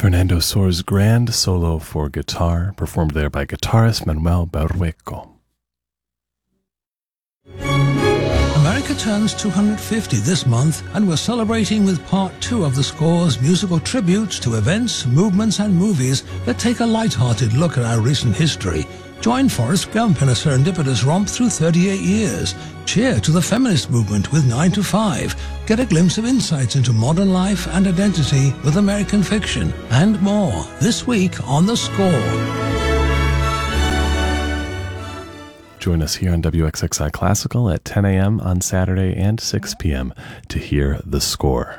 Fernando Sor's grand solo for guitar, performed there by guitarist Manuel Berrueco. America turns 250 this month, and we're celebrating with part 2 of the Score's musical tributes to events, movements and movies that take a light-hearted look at our recent history. Join Forrest Gump in a serendipitous romp through 38 years. Cheer to the feminist movement with 9 to 5. Get a glimpse of insights into modern life and identity with American fiction. And more, this week on The Score. Join us here on WXXI Classical at 10 a.m. on Saturday and 6 p.m. to hear The Score.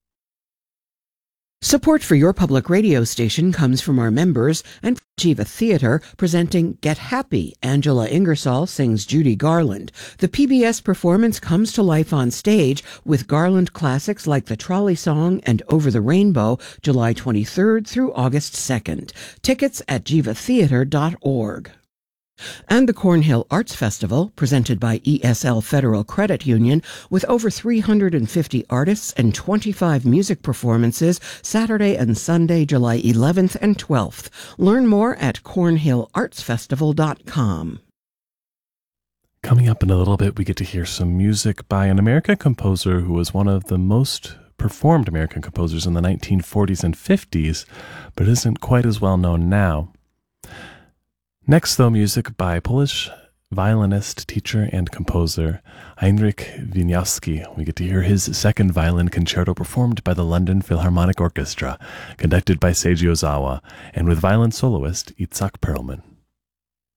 Support for your public radio station comes from our members and Jiva Theatre presenting Get Happy. Angela Ingersoll sings Judy Garland. The PBS performance comes to life on stage with Garland classics like The Trolley Song and Over the Rainbow, July 23rd through August 2nd. Tickets at jivatheatre.org. And the Cornhill Arts Festival, presented by ESL Federal Credit Union, with over 350 artists and 25 music performances, Saturday and Sunday, July 11th and 12th. Learn more at cornhillartsfestival.com. Coming up in a little bit, we get to hear some music by an American composer who was one of the most performed American composers in the 1940s and 50s, but isn't quite as well known now. Next, though, music by Polish violinist, teacher, and composer Heinrich Wieniawski. We get to hear his second violin concerto performed by the London Philharmonic Orchestra, conducted by Seiji Ozawa, and with violin soloist Itzhak Perlman.